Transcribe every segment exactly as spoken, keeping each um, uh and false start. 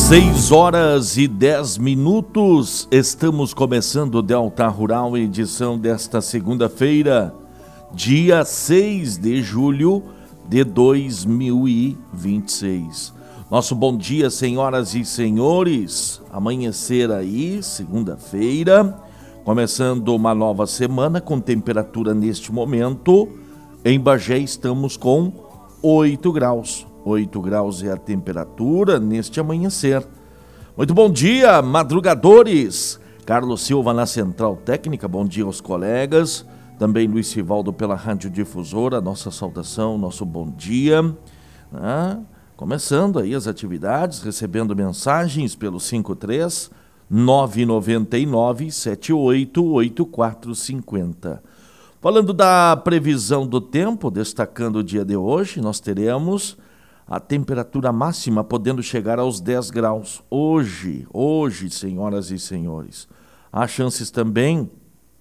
Seis horas e dez minutos, estamos começando o Delta Rural, edição desta segunda-feira, dia seis de julho de dois mil e vinte e seis. Nosso bom dia, senhoras e senhores, amanhecer aí, segunda-feira, começando uma nova semana com temperatura neste momento. Em Bagé estamos com oito graus. oito graus é a temperatura neste amanhecer. Muito bom dia, madrugadores. Carlos Silva na Central Técnica, bom dia aos colegas. Também Luiz Rivaldo pela Rádio Difusora, nossa saudação, nosso bom dia. Ah, começando aí as atividades, recebendo mensagens pelo cinco três nove nove nove sete oito oito quatro cinco zero. Falando da previsão do tempo, destacando o dia de hoje, nós teremos a temperatura máxima podendo chegar aos dez graus. Hoje, hoje, senhoras e senhores, há chances também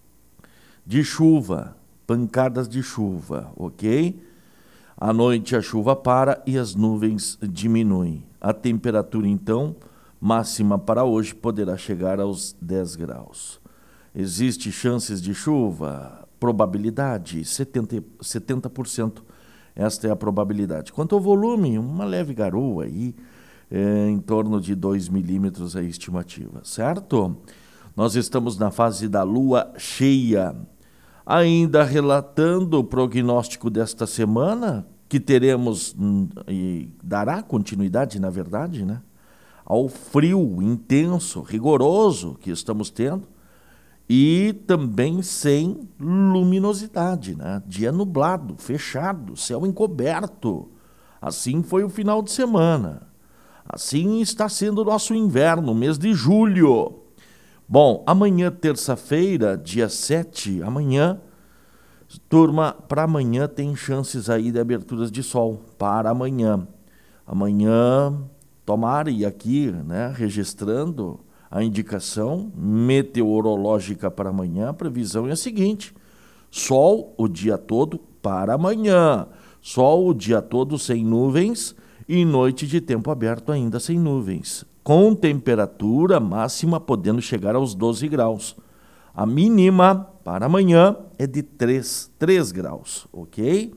de chuva, pancadas de chuva, ok? À noite a chuva para e as nuvens diminuem. A temperatura, então, máxima para hoje poderá chegar aos dez graus. Existe chances de chuva? Probabilidade, setenta por cento. Esta é a probabilidade. Quanto ao volume, uma leve garoa aí, é, em torno de dois milímetros a estimativa, certo? Nós estamos na fase da lua cheia. Ainda relatando o prognóstico desta semana, que teremos, e dará continuidade, na verdade, né, ao frio intenso, rigoroso que estamos tendo, e também sem luminosidade, né? Dia nublado, fechado, céu encoberto. Assim foi o final de semana. Assim está sendo o nosso inverno, mês de julho. Bom, amanhã, terça-feira, dia sete, amanhã, turma, para amanhã tem chances aí de aberturas de sol, para amanhã. Amanhã, tomara, e aqui, né, registrando a indicação meteorológica para amanhã, a previsão é a seguinte: sol o dia todo para amanhã, sol o dia todo sem nuvens e noite de tempo aberto ainda sem nuvens, com temperatura máxima podendo chegar aos doze graus. A mínima para amanhã é de três graus, ok?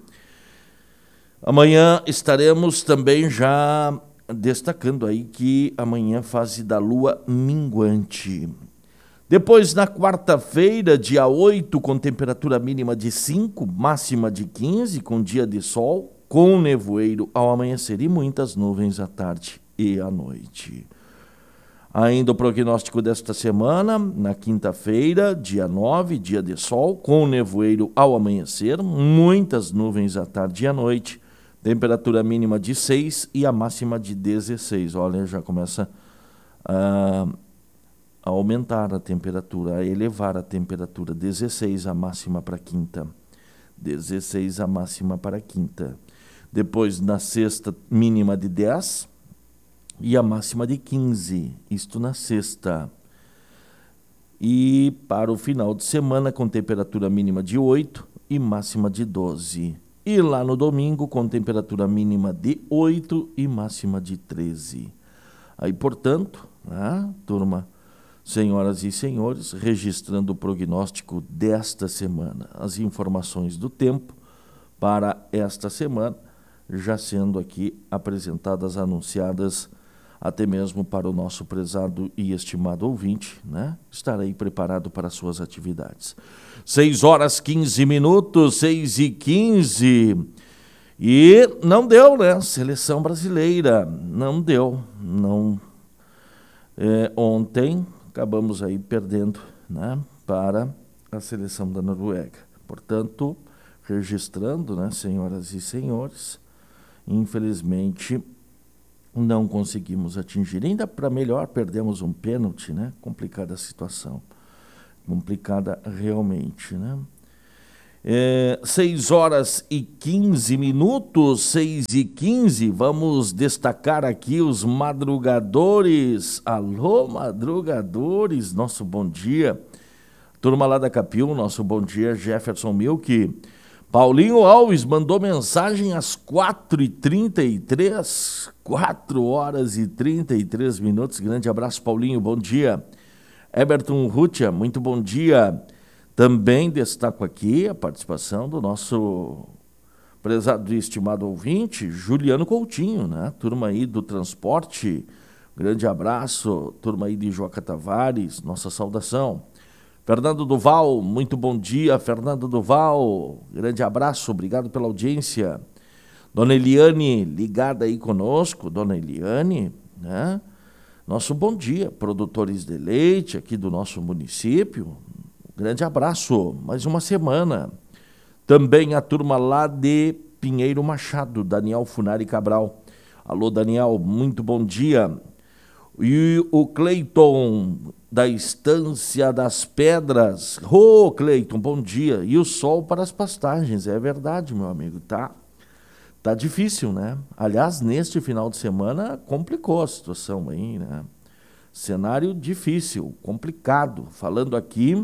Amanhã estaremos também já destacando aí que amanhã fase da lua minguante. Depois, na quarta-feira, dia oito, com temperatura mínima de cinco, máxima de quinze, com dia de sol, com nevoeiro ao amanhecer e muitas nuvens à tarde e à noite. Ainda o prognóstico desta semana, na quinta-feira, dia nove, dia de sol, com nevoeiro ao amanhecer, muitas nuvens à tarde e à noite. Temperatura mínima de seis e a máxima de dezesseis. Olha, já começa a, a aumentar a temperatura, a elevar a temperatura. dezesseis a máxima para quinta. dezesseis a máxima para quinta. Depois, na sexta, mínima de dez e a máxima de quinze. Isto na sexta. E para o final de semana, com temperatura mínima de oito e máxima de doze. E lá no domingo, com temperatura mínima de oito e máxima de treze. Aí, portanto, né, turma, senhoras e senhores, registrando o prognóstico desta semana, as informações do tempo para esta semana, já sendo aqui apresentadas, anunciadas, até mesmo para o nosso prezado e estimado ouvinte, né, estar aí preparado para as suas atividades. seis horas quinze minutos, seis e quinze. E não deu, né? Seleção brasileira, não deu. Não. É, ontem acabamos aí perdendo, né, para a seleção da Noruega. Portanto, registrando, né, senhoras e senhores, infelizmente não conseguimos atingir. Ainda para melhor, perdemos um pênalti, né? Complicada a situação. Complicada realmente, né? É, seis horas e quinze minutos, seis e quinze, vamos destacar aqui os madrugadores. Alô, madrugadores, nosso bom dia. Turma lá da Capil, nosso bom dia, Jefferson Milk. Paulinho Alves mandou mensagem às quatro e trinta e três, quatro horas e trinta e três minutos. Grande abraço, Paulinho, bom dia. Eberton Rutia, muito bom dia. Também destaco aqui a participação do nosso prezado e estimado ouvinte, Juliano Coutinho, né? Turma aí do transporte, grande abraço. Turma aí de Joaca Tavares, nossa saudação. Fernando Duval, muito bom dia, Fernando Duval, grande abraço, obrigado pela audiência. Dona Eliane, ligada aí conosco, Dona Eliane, né? Nosso bom dia, produtores de leite aqui do nosso município, grande abraço, mais uma semana. Também a turma lá de Pinheiro Machado, Daniel Funari Cabral. Alô, Daniel, muito bom dia. E o Cleiton, da Estância das Pedras. Ô, oh, Cleiton, bom dia. E o sol para as pastagens, é verdade, meu amigo, tá? Tá difícil, né? Aliás, neste final de semana complicou a situação aí, né? Cenário difícil, complicado. Falando aqui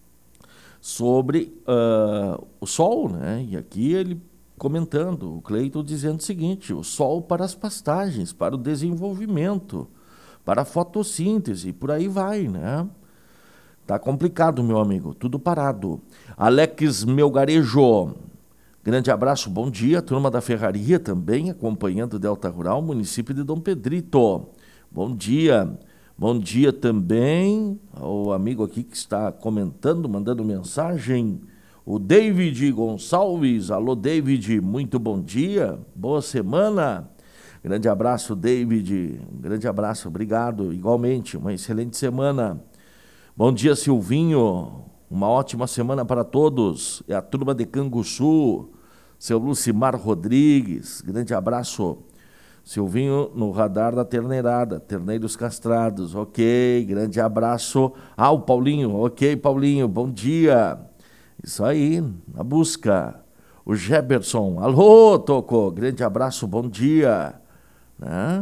sobre uh, o sol, né? E aqui ele comentando, o Cleiton dizendo o seguinte: o sol para as pastagens, para o desenvolvimento, para a fotossíntese, por aí vai, né? Tá complicado, meu amigo, tudo parado. Alex Melgarejo, grande abraço, bom dia, turma da Ferraria também, acompanhando o Delta Rural, município de Dom Pedrito. Bom dia, bom dia também ao amigo aqui que está comentando, mandando mensagem, o David Gonçalves. Alô, David, muito bom dia, boa semana. Grande abraço, David. Um grande abraço, obrigado. Igualmente, uma excelente semana. Bom dia, Silvinho. Uma ótima semana para todos. É a turma de Canguçu. Seu Lucimar Rodrigues. Grande abraço. Silvinho no radar da terneirada. Terneiros castrados. Ok, grande abraço. Ah, o Paulinho. Ok, Paulinho. Bom dia. Isso aí, na busca. O Jefferson. Alô, Toco. Grande abraço, bom dia. Né?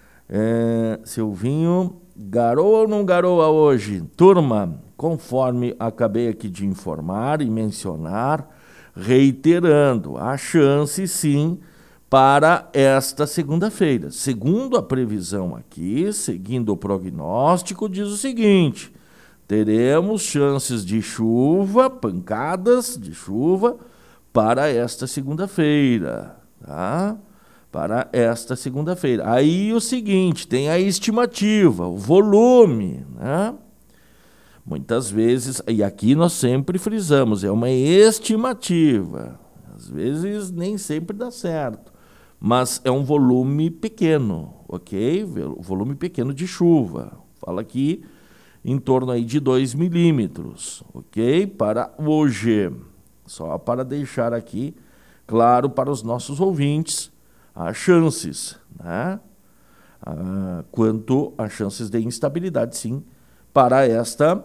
É, Silvinho, garoa ou não garoa hoje? Turma, conforme acabei aqui de informar e mencionar, reiterando, há chance sim para esta segunda-feira. Segundo a previsão aqui, seguindo o prognóstico, diz o seguinte: teremos chances de chuva, pancadas de chuva para esta segunda-feira, tá? Para esta segunda-feira. Aí o seguinte, tem a estimativa, o volume, né? Muitas vezes, e aqui nós sempre frisamos, é uma estimativa. Às vezes nem sempre dá certo, mas é um volume pequeno, ok? Volume pequeno de chuva. Fala aqui em torno aí de dois milímetros, ok? Para hoje, só para deixar aqui claro para os nossos ouvintes, há chances, né? Ah, quanto a chances de instabilidade, sim, para esta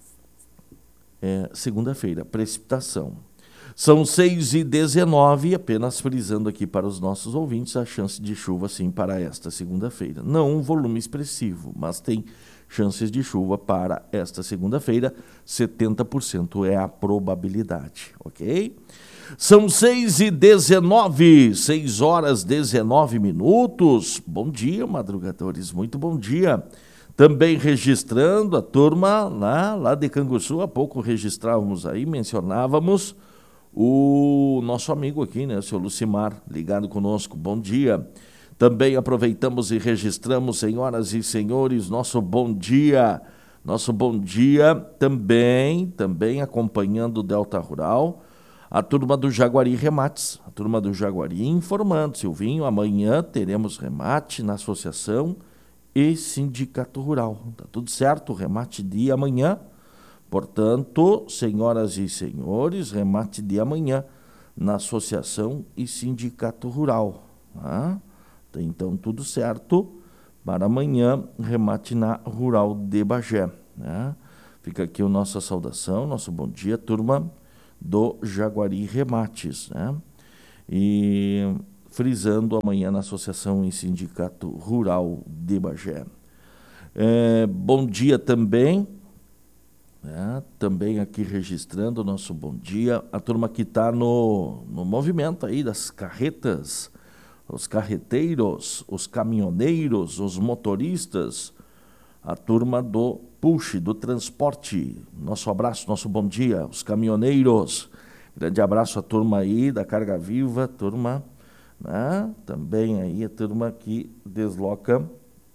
é, segunda-feira, precipitação. São seis e dezenove, apenas frisando aqui para os nossos ouvintes, a chance de chuva, sim, para esta segunda-feira. Não um volume expressivo, mas tem chances de chuva para esta segunda-feira, setenta por cento é a probabilidade, ok? São seis e dezenove, seis horas e dezenove minutos. Bom dia, madrugadores, muito bom dia. Também registrando a turma lá, lá de Canguçu, há pouco registrávamos aí, mencionávamos o nosso amigo aqui, né, o senhor Lucimar, ligado conosco, bom dia. Também aproveitamos e registramos, senhoras e senhores, nosso bom dia, nosso bom dia também, também acompanhando o Delta Rural, a turma do Jaguari Remates, a turma do Jaguari informando, Silvinho, amanhã teremos remate na associação e sindicato rural. Tá tudo certo, remate de amanhã. Portanto, senhoras e senhores, remate de amanhã na associação e sindicato rural. Tá? Então, tudo certo para amanhã, remate na Rural de Bagé. Né? Fica aqui a nossa saudação, nosso bom dia, turma do Jaguari Remates, né? E frisando amanhã na Associação e Sindicato Rural de Bagé. É, bom dia também É, também aqui registrando o nosso bom dia. A turma que está no, no movimento aí das carretas, os carreteiros, os caminhoneiros, os motoristas, a turma do push, do transporte. Nosso abraço, nosso bom dia. Os caminhoneiros, grande abraço à turma aí da Carga Viva, turma, né? Também aí a turma que desloca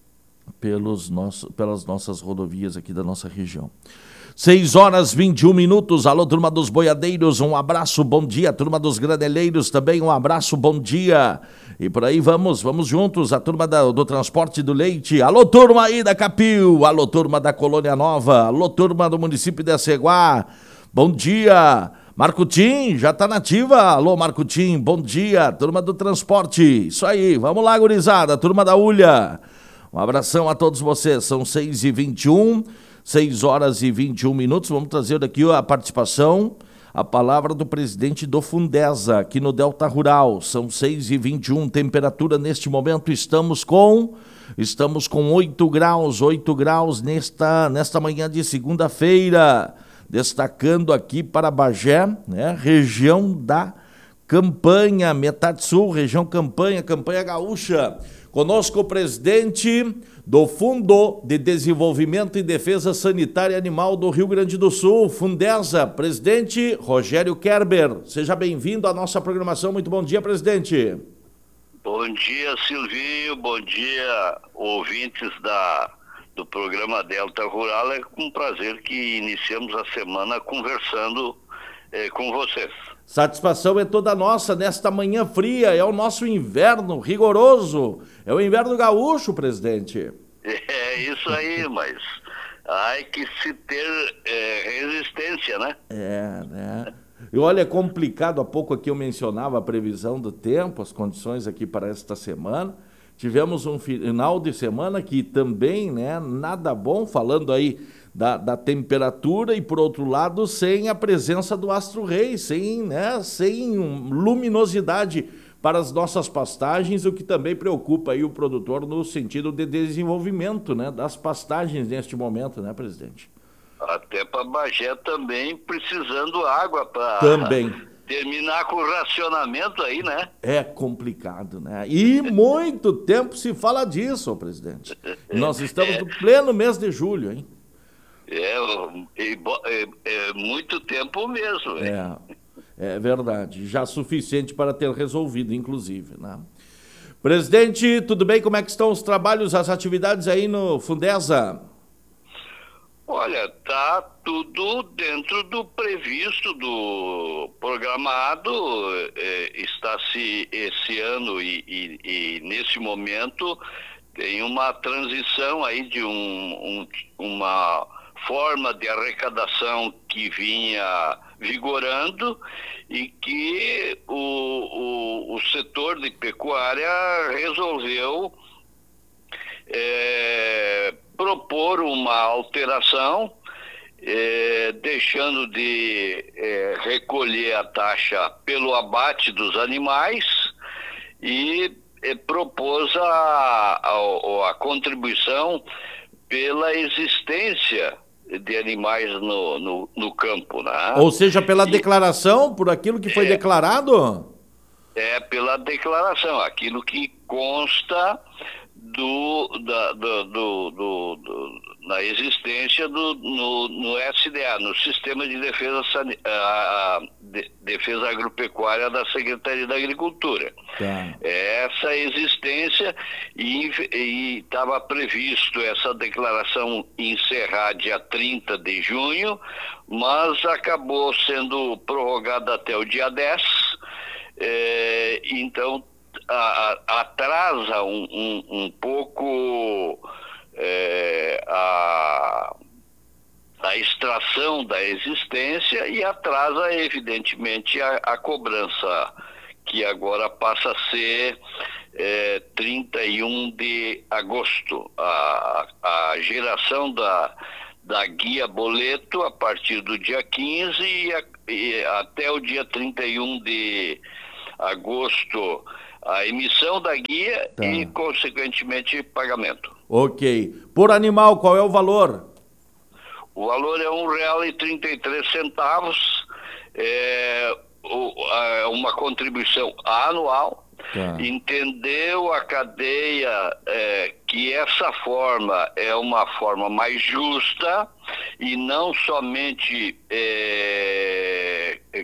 pelos nossos, pelas nossas rodovias aqui da nossa região. seis horas e vinte e um minutos. Alô, turma dos boiadeiros, um abraço, bom dia. Turma dos graneleiros também, um abraço, bom dia. E por aí vamos, vamos juntos. A turma da, do transporte do leite. Alô, turma aí da Capil. Alô, turma da Colônia Nova. Alô, turma do município de Aceguá. Bom dia. Marcutim, já tá nativa. Alô, Marcutim, bom dia. Turma do transporte. Isso aí, vamos lá, gurizada. Turma da Ulha. Um abração a todos vocês. São seis e vinte e um. seis horas e vinte e um minutos, vamos trazer daqui a participação, a palavra do presidente do Fundesa, aqui no Delta Rural. São seis e vinte e um, temperatura neste momento, estamos com, estamos com oito graus, oito graus nesta, nesta manhã de segunda-feira, destacando aqui para Bagé, né, região da Campanha, metade sul, região Campanha, Campanha Gaúcha. Conosco o presidente do Fundo de Desenvolvimento e Defesa Sanitária Animal do Rio Grande do Sul, Fundesa, presidente Rogério Kerber. Seja bem-vindo à nossa programação. Muito bom dia, presidente. Bom dia, Silvinho. Bom dia, ouvintes da, do programa Delta Rural. É com prazer que iniciamos a semana conversando eh, com vocês. Satisfação é toda nossa nesta manhã fria, é o nosso inverno rigoroso, é o inverno gaúcho, presidente. É isso aí, mas há que se ter é, resistência, né? É, né? E olha, é complicado, há pouco aqui eu mencionava a previsão do tempo, as condições aqui para esta semana. Tivemos um final de semana que também, né, nada bom, falando aí da, da temperatura e, por outro lado, sem a presença do astro-rei, sem, né, sem luminosidade para as nossas pastagens, o que também preocupa aí o produtor no sentido de desenvolvimento, né, das pastagens neste momento, né, presidente? Até para Bagé também precisando água para... Também. Terminar com o racionamento aí, né? É complicado, né? E muito tempo se fala disso, presidente. Nós estamos no pleno mês de julho, hein? É, é, é muito tempo mesmo. É, é verdade. Já suficiente para ter resolvido, inclusive, né? Presidente, tudo bem? Como é que estão os trabalhos, as atividades aí no Fundesa? Olha, tá tudo dentro do previsto, do programado. É, está-se esse ano e, e, e nesse momento tem uma transição aí de um, um, uma forma de arrecadação que vinha vigorando e que o, o, o setor de pecuária resolveu é, propor uma alteração, eh, deixando de eh, recolher a taxa pelo abate dos animais e eh, propôs a, a, a contribuição pela existência de animais no, no, no campo, né? Ou seja, pela e, declaração, por aquilo que foi é, declarado? É, pela declaração, aquilo que consta do, da, do, do, do, do, na existência do, no, no S D A, no Sistema de Defesa, a, de, Defesa Agropecuária da Secretaria da Agricultura. Tá. Essa existência, e estava previsto essa declaração encerrar dia trinta de junho, mas acabou sendo prorrogada até o dia dez, é, então A, a, atrasa um, um, um pouco é, a, a extração da existência e atrasa, evidentemente, a, a cobrança, que agora passa a ser é, trinta e um de agosto. A, a geração da, da guia boleto a partir do dia quinze e, a, e até o dia trinta e um de agosto a emissão da guia, tá, e, consequentemente, pagamento. Ok. Por animal, qual é o valor? O valor é um real e trinta e três centavos, é, uma contribuição anual. Tá. Entendeu a cadeia é, que essa forma é uma forma mais justa e não somente é, é,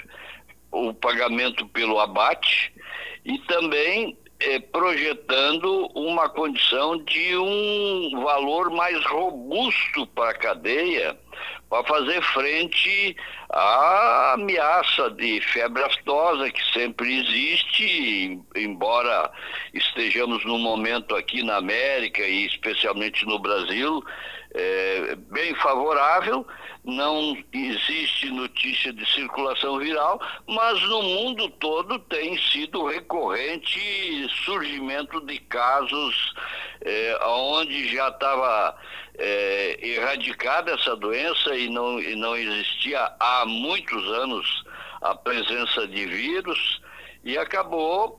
o pagamento pelo abate, e também é, projetando uma condição de um valor mais robusto para a cadeia, para fazer frente à ameaça de febre aftosa que sempre existe, embora estejamos num momento aqui na América e especialmente no Brasil é, bem favorável. Não existe notícia de circulação viral, mas no mundo todo tem sido recorrente surgimento de casos é, onde já estava é, erradicada essa doença e não, e não existia há muitos anos a presença de vírus, e acabou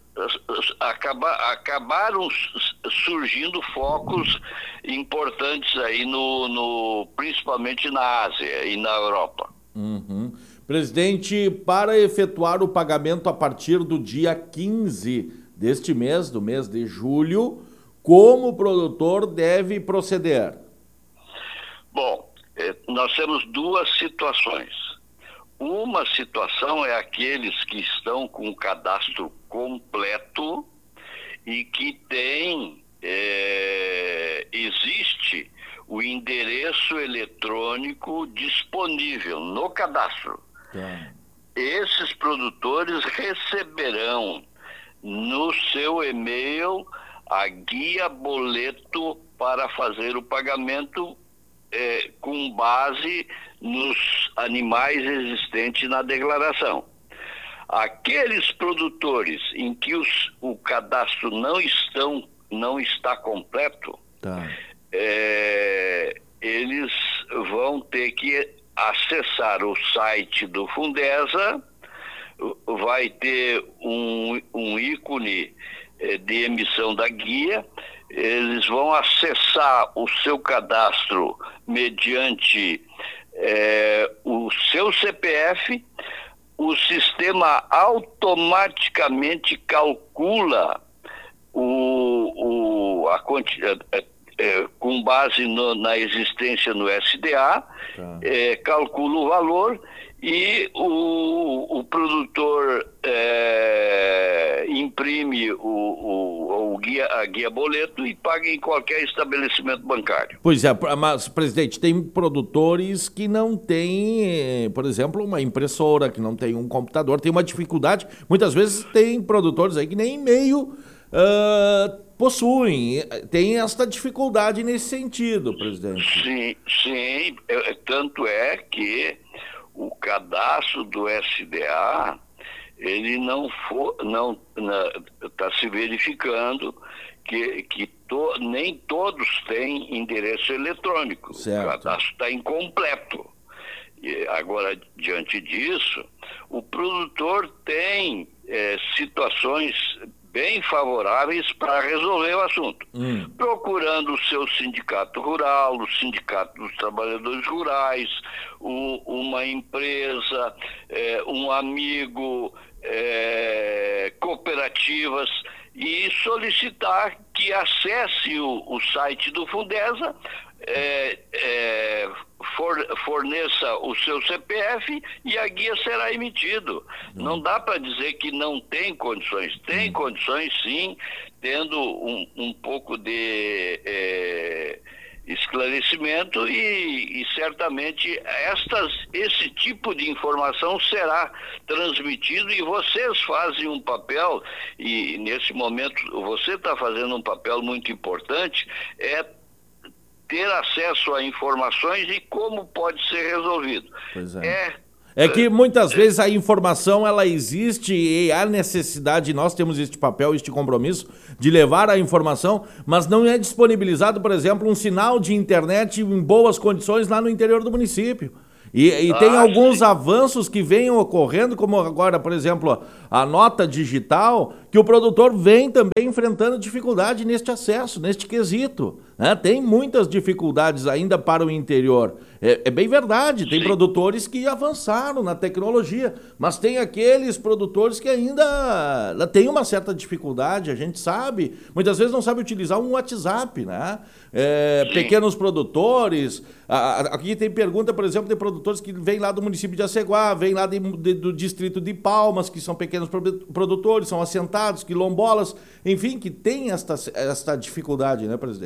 Acaba, acabaram surgindo focos importantes aí no, no principalmente na Ásia e na Europa. Uhum. Presidente, para efetuar o pagamento a partir do dia quinze deste mês, do mês de julho, como o produtor deve proceder? Bom, nós temos duas situações. Uma situação é aqueles que estão com o cadastro completo e que tem, é, existe o endereço eletrônico disponível no cadastro. Tá. Esses produtores receberão no seu e-mail a guia boleto para fazer o pagamento É, com base nos animais existentes na declaração. Aqueles produtores em que os, o cadastro não, estão, não está completo, tá. é, eles vão ter que acessar o site do Fundesa, vai ter um, um ícone é, de emissão da guia. Eles vão acessar o seu cadastro mediante é, o seu C P F. O sistema automaticamente calcula o, o, a quantidade, é, é, com base no, na existência no S D A, tá. é, calcula o valor e o, o produtor é, imprime o, o, o guia, a guia boleto e paga em qualquer estabelecimento bancário. Pois é, mas, presidente, tem produtores que não têm, por exemplo, uma impressora, que não tem um computador, tem uma dificuldade. Muitas vezes tem produtores aí que nem e-mail uh, possuem. Tem esta dificuldade nesse sentido, presidente. Sim, sim. É, tanto é que o cadastro do S D A, ele não for, não está se verificando que, que to, nem todos têm endereço eletrônico. Certo. O cadastro está incompleto. E agora, diante disso, o produtor tem é, situações bem favoráveis para resolver o assunto. Hum. Procurando o seu sindicato rural, o sindicato dos trabalhadores rurais, o, uma empresa, é, um amigo, é, cooperativas, e solicitar que acesse o, o site do Fundesa, é, é, for, forneça o seu C P F e a guia será emitido. Hum. Não dá para dizer que não tem condições. Tem hum. condições, sim, tendo um, um pouco de é, esclarecimento e, e certamente estas, esse tipo de informação será transmitido, e vocês fazem um papel, e nesse momento você está fazendo um papel muito importante, é ter acesso a informações e como pode ser resolvido. Pois é. É, é que muitas é, vezes a informação ela existe e há necessidade, nós temos este papel, este compromisso de levar a informação, mas não é disponibilizado, por exemplo, um sinal de internet em boas condições lá no interior do município. E, e tem ah, alguns sim. avanços que vêm ocorrendo, como agora, por exemplo, a nota digital, que que o produtor vem também enfrentando dificuldade neste acesso, neste quesito. Né? Tem muitas dificuldades ainda para o interior. É, é bem verdade, tem Sim. produtores que avançaram na tecnologia, mas tem aqueles produtores que ainda têm uma certa dificuldade, a gente sabe. Muitas vezes não sabe utilizar um WhatsApp, né? É, pequenos produtores. Aqui tem pergunta, por exemplo, de produtores que vêm lá do município de Aceguá, vêm lá de, de, do distrito de Palmas, que são pequenos produtores, são assentados, quilombolas, enfim, que tem esta, esta dificuldade, né, presidente?